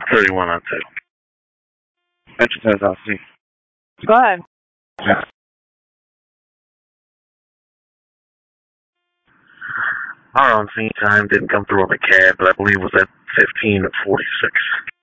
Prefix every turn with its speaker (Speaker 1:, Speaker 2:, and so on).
Speaker 1: 31 on title. Exercise I'll see.
Speaker 2: Go ahead.
Speaker 1: Yeah. Our on scene time didn't come through on the cab, but I believe it was at 15 or 46.